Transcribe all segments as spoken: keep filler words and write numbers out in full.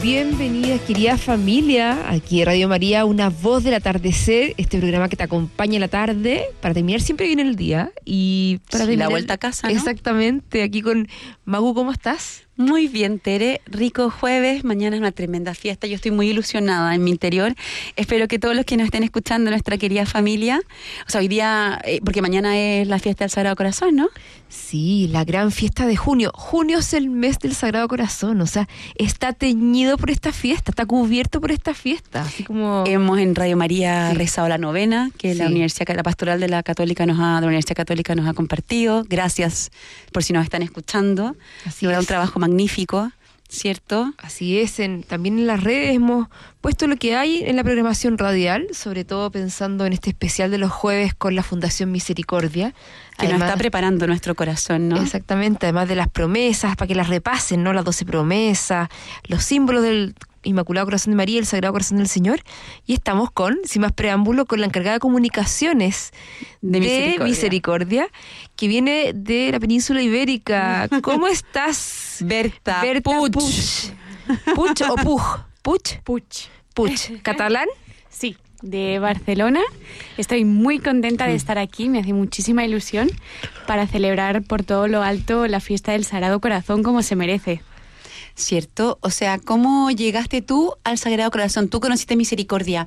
Bienvenidas, querida familia, aquí en Radio María, Una Voz del Atardecer, este programa que te acompaña en la tarde, para terminar siempre bien el día y para sí, terminar... la vuelta a casa, ¿no? Exactamente, aquí con Magu, ¿cómo estás? Muy bien, Tere, rico jueves, mañana es una tremenda fiesta, yo estoy muy ilusionada en mi interior, espero que todos los que nos estén escuchando, nuestra querida familia, o sea, hoy día, eh, porque mañana es la fiesta del Sagrado Corazón, ¿no? Sí, la gran fiesta de junio. Junio es el mes del Sagrado Corazón, o sea, está teñido por esta fiesta, está cubierto por esta fiesta, así como... Hemos en Radio María sí. rezado la novena, que sí. la Universidad, la Pastoral de la Católica nos ha, de la Universidad Católica nos ha compartido, gracias por si nos están escuchando, Así es es. un trabajo magnífico, ¿cierto? Así es, en, también en las redes hemos puesto lo que hay en la programación radial, sobre todo pensando en este especial de los jueves con la Fundación Misericordia. Que además, nos está preparando nuestro corazón, ¿no? Exactamente, además de las promesas, para que las repasen, ¿no? Las doce promesas, los símbolos del Inmaculado Corazón de María, el Sagrado Corazón del Señor. Y estamos con, sin más preámbulo, con la encargada de comunicaciones de, de Misericordia. Misericordia, que viene de la península ibérica. ¿Cómo estás? Berta, Berta Puig. Puig. ¿Puig o Puig? ¿Puig? Puig. Puig. ¿Catalán? Sí, de Barcelona. Estoy muy contenta de estar aquí, me hace muchísima ilusión para celebrar por todo lo alto la fiesta del Sagrado Corazón como se merece. ¿Cierto? O sea, ¿cómo llegaste tú al Sagrado Corazón? ¿Tú conociste Misericordia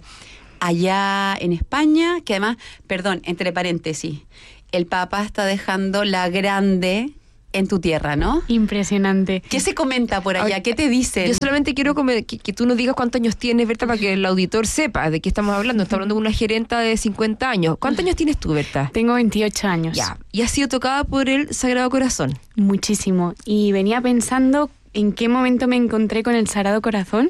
allá en España? Que además, perdón, entre paréntesis, el Papa está dejando la grande en tu tierra, ¿no? Impresionante. ¿Qué se comenta por allá? ¿Qué te dicen? Yo solamente quiero que, que tú nos digas cuántos años tienes, Berta, para que el auditor sepa de qué estamos hablando. Estamos hablando de una gerenta de cincuenta años. ¿Cuántos años tienes tú, Berta? Tengo veintiocho años. Ya. ¿Y has sido tocada por el Sagrado Corazón? Muchísimo. Y venía pensando en qué momento me encontré con el Sagrado Corazón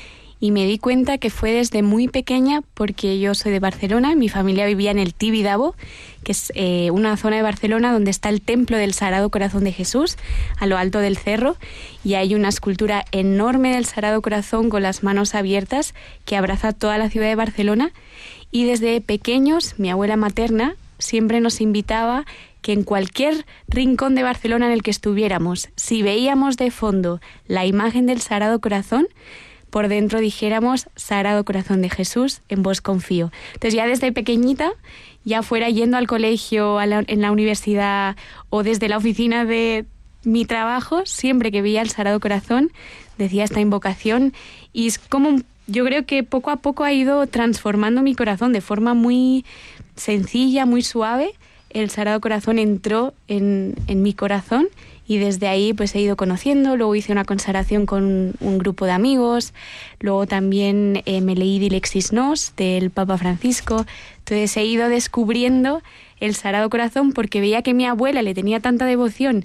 y me di cuenta que fue desde muy pequeña, porque yo soy de Barcelona, mi familia vivía en el Tibidabo, que es eh, una zona de Barcelona donde está el templo del Sagrado Corazón de Jesús, a lo alto del cerro, y hay una escultura enorme del Sagrado Corazón con las manos abiertas que abraza toda la ciudad de Barcelona, y desde pequeños mi abuela materna siempre nos invitaba que en cualquier rincón de Barcelona en el que estuviéramos, si veíamos de fondo la imagen del Sagrado Corazón, por dentro dijéramos: Sagrado Corazón de Jesús, en vos confío. Entonces ya desde pequeñita, ya fuera yendo al colegio, a la, en la universidad o desde la oficina de mi trabajo, siempre que veía el Sagrado Corazón decía esta invocación, y es como, yo creo que poco a poco ha ido transformando mi corazón de forma muy sencilla, muy suave. El Sagrado Corazón entró en, en mi corazón y desde ahí pues he ido conociendo. Luego hice una consagración con un grupo de amigos, luego también eh, me leí Dilexis Nos del Papa Francisco. Entonces he ido descubriendo el Sagrado Corazón porque veía que mi abuela le tenía tanta devoción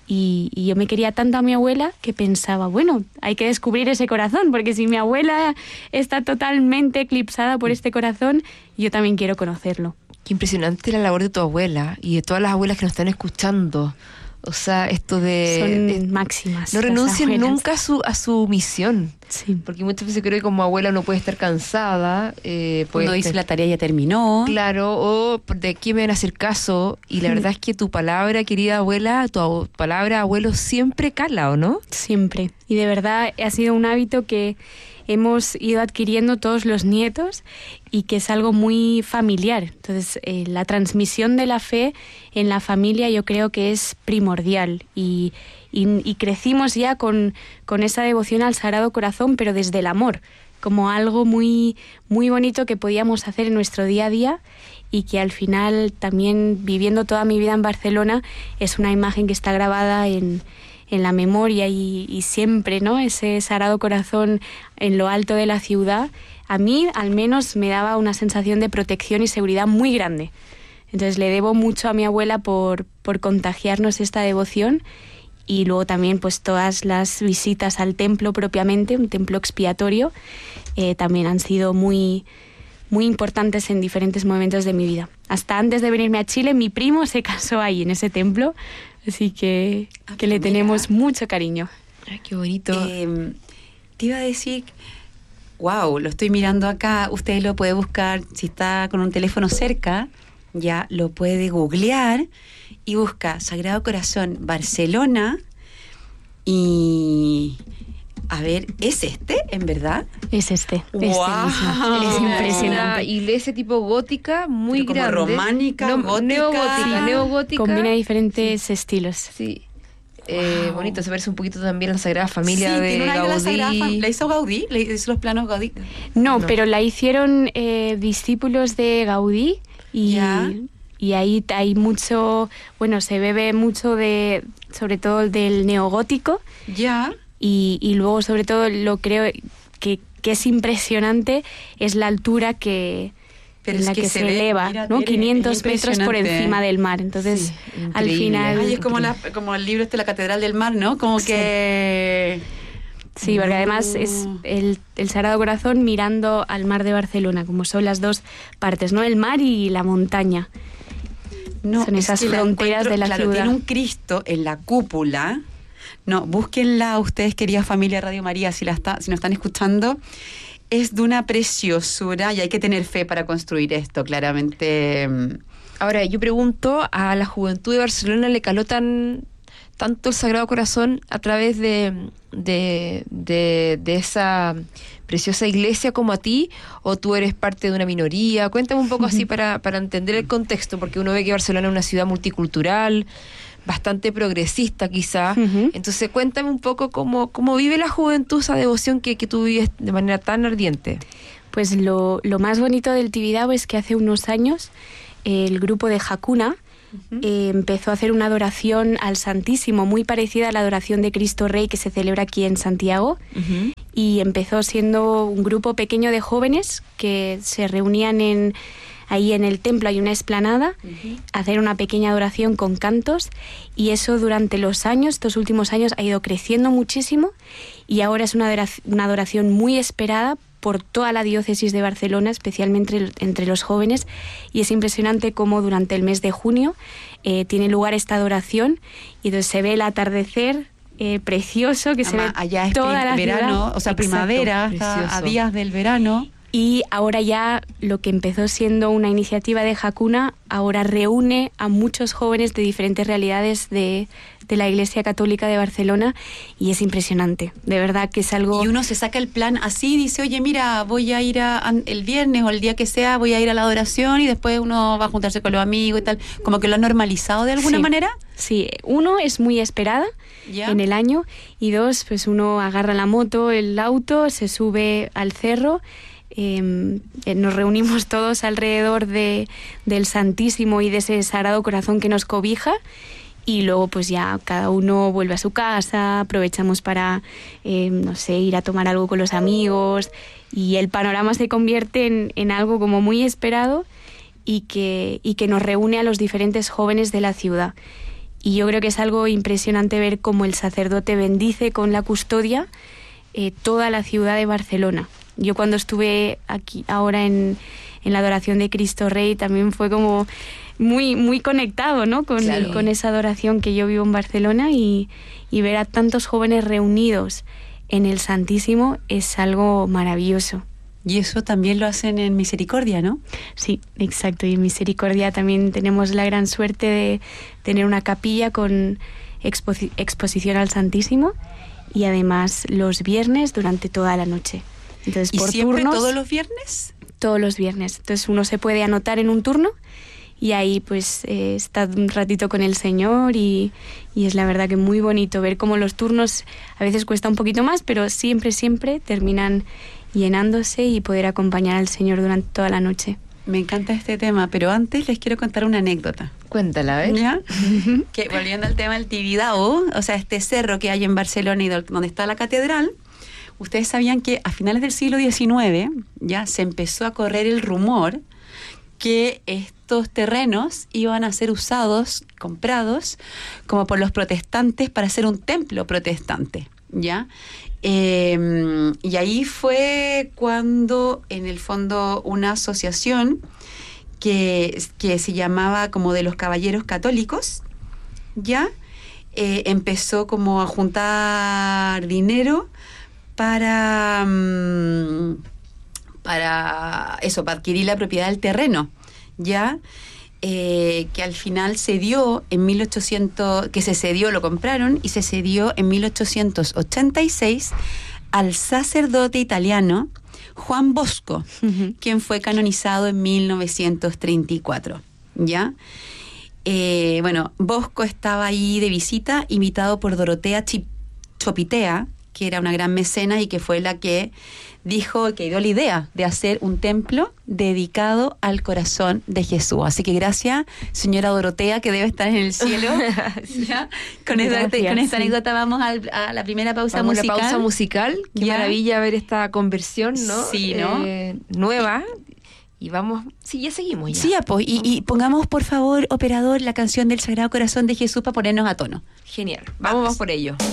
y, y yo me quería tanto a mi abuela que pensaba, bueno, hay que descubrir ese corazón, porque si mi abuela está totalmente eclipsada por este corazón, yo también quiero conocerlo. Qué impresionante la labor de tu abuela y de todas las abuelas que nos están escuchando. O sea, esto de... Son de, máximas. No renuncien nunca a su, a su misión. Sí. Porque muchas veces creo que como abuela uno puede estar cansada. Eh, puede Uno dice estar, la tarea ya terminó. Claro, o de aquí me van a hacer caso. Y la verdad es que tu palabra, querida abuela, tu palabra, abuelo, siempre cala, ¿o no? Siempre. Y de verdad ha sido un hábito que hemos ido adquiriendo todos los nietos y que es algo muy familiar. Entonces, eh, la transmisión de la fe en la familia yo creo que es primordial y, y, y crecimos ya con, con esa devoción al Sagrado Corazón, pero desde el amor, como algo muy, muy bonito que podíamos hacer en nuestro día a día y que al final también, viviendo toda mi vida en Barcelona, es una imagen que está grabada en en la memoria y, y siempre, ¿no? Ese Sagrado Corazón en lo alto de la ciudad, a mí al menos me daba una sensación de protección y seguridad muy grande. Entonces le debo mucho a mi abuela por, por contagiarnos esta devoción y luego también pues todas las visitas al templo propiamente, un templo expiatorio, eh, también han sido muy, muy importantes en diferentes momentos de mi vida. Hasta antes de venirme a Chile, mi primo se casó ahí en ese templo. Así que, ah, que le tenemos mucho cariño. Ay, qué bonito. Eh, te iba a decir, wow, lo estoy mirando acá, usted lo puede buscar, si está con un teléfono cerca, ya lo puede googlear y busca Sagrado Corazón Barcelona y A ver, ¿es este, en verdad? Es este. ¡Wow! Este mismo. Es Una impresionante. iglesia tipo gótica, muy Pero como grande. románica, No, gótica. Neogótica, Sí. neogótica. Combina diferentes estilos. Sí. Eh, Wow. bonito, se parece un poquito también a la Sagrada Familia Sí, de tiene una de la Gaudí. Sagrada Fam- ¿La hizo Gaudí? ¿Le hizo los planos Gaudí? No, No. pero la hicieron eh, discípulos de Gaudí y, Ya. y ahí hay mucho, bueno, se bebe mucho de, sobre todo del neogótico Ya. y, y luego sobre todo lo creo que, que es impresionante es la altura que Pero en es la que que, se se, ve, eleva, mira, ¿no? Tere, quinientos es metros por impresionante. encima del mar. Entonces, Sí, al increíble. final... Ay, es como, la, como el libro este, La Catedral del Mar, ¿no? Como que... Sí, porque además es No. el, el Sagrado Corazón mirando al mar de Barcelona, como son las dos partes, ¿no? El mar y la montaña. No, Son es esas que la fronteras encuentro- de la claro, ciudad. Tiene un Cristo en la cúpula. No, búsquenla ustedes, querida familia Radio María, si la está, si nos están escuchando. Es de una preciosura y hay que tener fe para construir esto, claramente. Ahora, yo pregunto, ¿a la juventud de Barcelona le caló tan tanto el Sagrado Corazón a través de, de, de, de esa preciosa iglesia como a ti? ¿O tú eres parte de una minoría? Cuéntame un poco así para, para entender el contexto, porque uno ve que Barcelona es una ciudad multicultural, bastante progresista quizá. Ujú. Entonces cuéntame un poco cómo, cómo vive la juventud esa devoción que, que tú vives de manera tan ardiente. Pues lo, lo más bonito del Tibidabo es que hace unos años eh, el grupo de Hakuna eh, empezó a hacer una adoración al Santísimo muy parecida a la adoración de Cristo Rey que se celebra aquí en Santiago. Uh-huh. Y empezó siendo un grupo pequeño de jóvenes que se reunían en ahí en el templo, hay una explanada, Uh-huh. a hacer una pequeña adoración con cantos, y eso durante los años, estos últimos años, ha ido creciendo muchísimo y ahora es una adorac- una adoración muy esperada por toda la diócesis de Barcelona, especialmente entre, entre los jóvenes, y es impresionante cómo durante el mes de junio eh, tiene lugar esta adoración y entonces se ve el atardecer eh, precioso que se ve Además, allá es toda prim- la verano, ciudad. o sea, Exacto. primavera, hasta a Precioso. días del verano. Y ahora ya lo que empezó siendo una iniciativa de Hakuna, ahora reúne a muchos jóvenes de diferentes realidades de, de la Iglesia Católica de Barcelona y es impresionante. De verdad que es algo... Y uno se saca el plan así, dice, oye, mira, voy a ir a, an- el viernes o el día que sea, voy a ir a la adoración y después uno va a juntarse con los amigos y tal. Como que lo han normalizado de alguna Sí. manera. Sí, uno es muy esperada Ya. en el año y dos, pues uno agarra la moto, el auto, se sube al cerro. Eh, eh, nos reunimos todos alrededor de, del Santísimo y de ese Sagrado Corazón que nos cobija y luego pues ya cada uno vuelve a su casa, aprovechamos para, eh, no sé, ir a tomar algo con los amigos y el panorama se convierte en, en algo como muy esperado y que, y que nos reúne a los diferentes jóvenes de la ciudad. Y yo creo que es algo impresionante ver cómo el sacerdote bendice con la custodia eh, toda la ciudad de Barcelona. Yo cuando estuve aquí ahora en, en la adoración de Cristo Rey también fue como muy muy conectado, ¿no? Con, Claro. con esa adoración que yo vivo en Barcelona y, y ver a tantos jóvenes reunidos en el Santísimo es algo maravilloso. Y eso también lo hacen en Misericordia, ¿no? Sí, exacto. Y en Misericordia también tenemos la gran suerte de tener una capilla con exposi- exposición al Santísimo y además los viernes durante toda la noche. Entonces, ¿Y por siempre turnos, todos los viernes? todos los viernes. Entonces uno se puede anotar en un turno y ahí pues eh, está un ratito con el Señor y, y es la verdad que muy bonito ver cómo los turnos a veces cuesta un poquito más, pero siempre, siempre terminan llenándose y poder acompañar al Señor durante toda la noche. Me encanta este tema, pero antes les quiero contar una anécdota. Cuéntala, ¿ves? ¿Ya? Que volviendo al tema del Tibidabo, o sea, este cerro que hay en Barcelona y do- donde está la catedral, ustedes sabían que a finales del siglo diecinueve ya se empezó a correr el rumor que estos terrenos iban a ser usados, comprados, como por los protestantes para hacer un templo protestante, ¿ya? Eh, y ahí fue cuando, en el fondo, una asociación que, que se llamaba como de los Caballeros Católicos, ¿ya? Eh, empezó como a juntar dinero para... mm, para eso, para adquirir la propiedad del terreno, ¿ya? Eh, que al final se dio en mil ochocientos, que se cedió, lo compraron y se cedió en mil ochocientos ochenta y seis al sacerdote italiano Juan Bosco, Ujú. quien fue canonizado en mil novecientos treinta y cuatro, ¿ya? Eh, bueno, Bosco estaba ahí de visita, invitado por Dorotea Chi- Chopitea, que era una gran mecena y que fue la que dijo, que dio la idea de hacer un templo dedicado al corazón de Jesús. Así que gracias, señora Dorotea, que debe estar en el cielo. ¿Ya? Con, esta, Gracias, con esta sí. anécdota vamos al- a la primera pausa Vamos a musical. la pausa musical. Qué Ya. maravilla ver esta conversión, ¿no? Sí, ¿no? Eh, nueva. Y vamos, sí, ya seguimos ya. Sí, ya, pues, y, y pongamos, por favor, operador, la canción del Sagrado Corazón de Jesús para ponernos a tono. Genial. Vamos, vamos por ello.